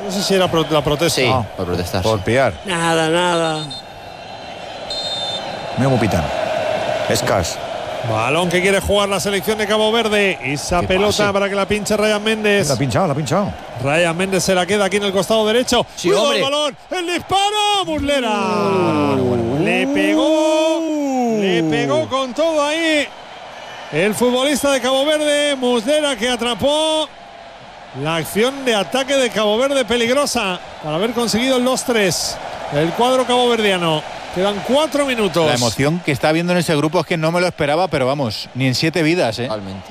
No sé si era la protesta. Sí, por protestar. Por pillar. Nada. Memo Pitán. Escas. Balón que quiere jugar la selección de Cabo Verde. Esa pelota pase. para que la pinche Ryan Méndez. La ha pinchado. Ryan Méndez se la queda aquí en el costado derecho. Sí, Cuidado hombre. el balón. El disparo. Muslera. Le pegó con todo ahí. El futbolista de Cabo Verde, Muslera, que atrapó la acción de ataque de Cabo Verde peligrosa para haber conseguido el 2-3. El cuadro caboverdiano. Quedan 4 minutos. La emoción que está viendo en ese grupo es que no me lo esperaba, pero vamos, ni en 7 vidas, ¿eh? Totalmente.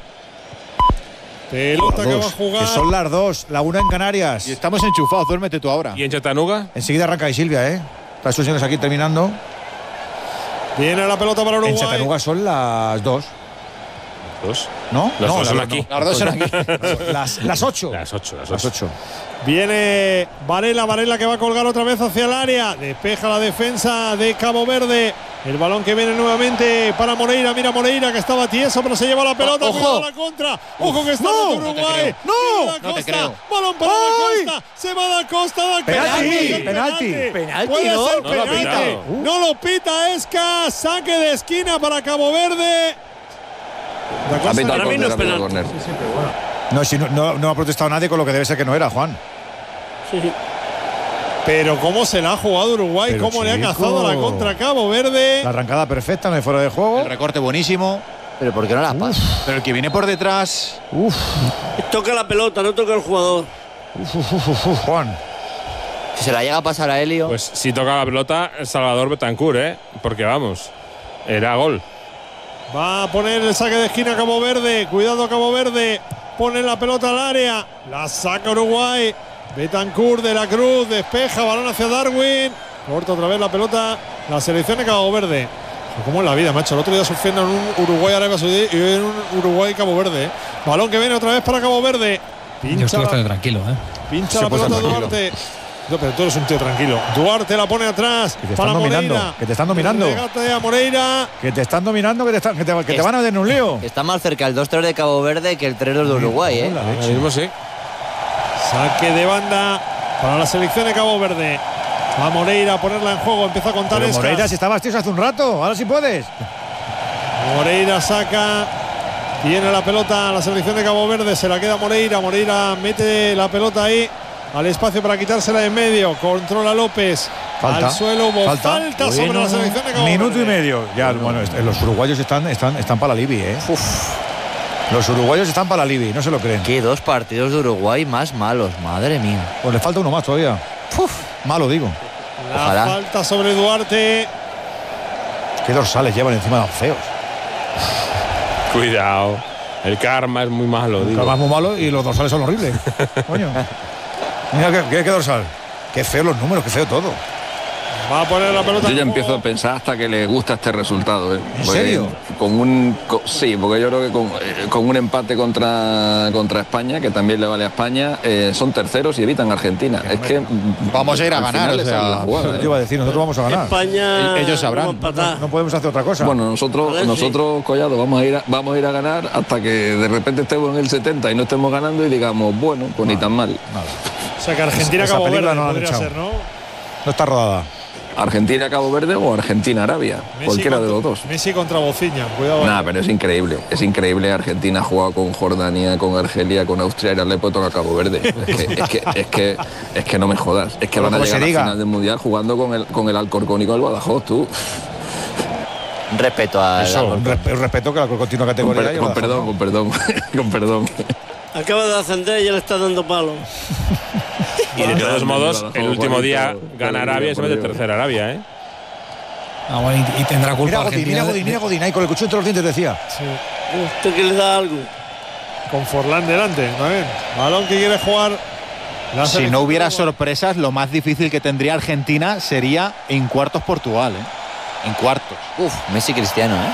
Pelota que va a jugar. Que son las 2, la 1 en Canarias. Y estamos enchufados, duérmete tú ahora. ¿Y en Chattanooga? Enseguida arranca y Silvia, ¿eh? Las sesiones aquí terminando. Viene la pelota para Uruguay. En Chattanooga son las 2. Dos. ¿No? Las no, dos son no, aquí. no. Las dos son aquí. Las 8. Las 8. Las 8. Viene Varela que va a colgar otra vez hacia el área. Despeja la defensa de Cabo Verde. El balón que viene nuevamente para Moreira. Mira Moreira que estaba tieso, pero se lleva la pelota. Ojo. Cuidado la contra. Ojo que está No, en Uruguay. No te creo. Balón para Da Costa. Se va Da Costa. Penalti. Puede ¿no? ser No lo ha penalti. pitado. No lo pita Esca. Saque de esquina para Cabo Verde. Da Costa. Para mí no es penalti. No, si no ha protestado nadie con lo que debe ser que no era, Juan. Sí. Pero cómo se la ha jugado Uruguay, Pero, cómo le ha chico. cazado la contra Cabo Verde. La arrancada perfecta, no hay fuera de juego. El recorte buenísimo, Pero ¿por qué no la pasa? pero el que viene por detrás. Toca la pelota, no toca el jugador. Juan. Si se la llega a pasar a Helio. Pues si toca la pelota, Salvador Betancur, ¿eh? Porque vamos, era gol. Va a poner el saque de esquina Cabo Verde. Cuidado Cabo Verde. Pone la pelota al área. La saca Uruguay. Betancur de la Cruz. Despeja. Balón hacia Darwin. Corta otra vez la pelota. La selección de Cabo Verde. Como en la vida, macho. El otro día sufriendo en un Uruguay-Arabia Saudí y hoy en un Uruguay-Cabo Verde. Balón que viene otra vez para Cabo Verde. Yo estoy bastante tranquilo, ¿eh? Pincha la pelota Duarte. No, pero tú eres un tío tranquilo. Duarte la pone atrás. Que te para están dominando. Moreira. Que te están dominando. Regate a Moreira. Que te están dominando, que te van a dar en un lío. Está más cerca el 2-3 de Cabo Verde que el 3-2 de Uruguay, ¿eh? La Ahora leche. mismo sí. Saque de banda para la selección de Cabo Verde. Va Moreira a ponerla en juego. Empieza a contar Pero Escas. Moreira, si estabas tieso hace un rato, ahora sí puedes. Moreira saca. Viene la pelota a la selección de Cabo Verde. Se la queda Moreira. Moreira mete la pelota ahí al espacio para quitársela de en medio. Controla López. Falta. Al suelo hubo falta sobre la selección de Cabo Minuto Verde. y medio. Ya, bueno, los uruguayos están para la Libi, ¿eh? Los uruguayos están para la Libi, no se lo creen. Qué 2 partidos de Uruguay más malos, madre mía. Pues le falta uno más todavía. Malo, digo. La Ojalá. falta sobre Duarte. Qué dorsales llevan encima de los feos. Cuidado. El karma es muy malo, digo. Más muy malo y los dorsales son horribles. Coño. Mira qué dorsal. Qué feo los números, qué feo todo. Va a poner la pelota. Yo ya en empiezo juego. a pensar hasta que le gusta este resultado. ¿En Porque serio? Sí, porque yo creo que con un empate contra España, que también le vale a España, son terceros y evitan a Argentina. Es que Vamos a ir a al ganar, final o le sea, sale la jugada, Yo iba a decir, nosotros vamos a ganar. España. Ellos sabrán. vamos a empatar. No podemos hacer otra cosa. Bueno, nosotros Collado, vamos a ir a ganar hasta que de repente estemos en el 70 y no estemos ganando y digamos, bueno, pues ni tan mal. O sea que Argentina Esa Cabo Verde película no la han podría echado. ser, ¿no? No está rodada. Argentina Cabo Verde o Argentina Arabia, cualquiera de los dos. Messi contra Bociña, cuidado. Nada, pero es increíble. Argentina ha jugado con Jordania, con Argelia, con Austria y ahora le puede tocar a Cabo Verde. Es que no me jodas. Es que van a como llegar se a la diga. final del Mundial jugando con el Alcorcón y con el Badajoz, tú. Un respeto a Eso, un respeto que la continua categoría. Con perdón. Acaba de ascender y ya le está dando palo. Y de todos modos, Badajoz, el último Juanito, día qué gana alegría Arabia y se por mete Dios. tercera Arabia, ¿eh? Bueno, y tendrá culpa Argentina. Mira Godín, ahí con el cuchillo entre los dientes decía. Usted que le da algo. Con Forlán delante, también. Balón que quiere jugar. La Si selección no hubiera de Uruguay. sorpresas, lo más difícil que tendría Argentina sería en cuartos Portugal, ¿eh? En cuartos. Uf, Messi Cristiano, ¿eh?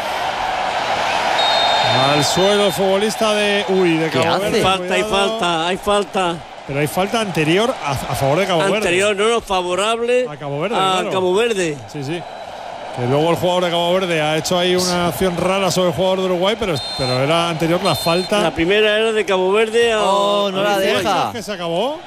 Al suelo el futbolista de ¿Qué Cabo hace? Verde. Hay falta. Pero hay falta anterior a favor de Cabo Anterior, Verde. no favorable A Cabo Verde, a claro. Cabo Verde. Sí. Que luego el jugador de Cabo Verde ha hecho ahí una acción rara sobre el jugador de Uruguay, pero era anterior la falta. La primera era de Cabo Verde a. Oh, no la deja. Que se acabó.